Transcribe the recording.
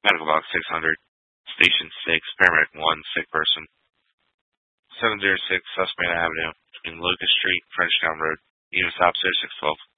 Medical box 600. Station 6, paramedic 1, sick person. 706 Susquehanna Avenue, between Lucas Street, Frenchtown Road. Units officer 612.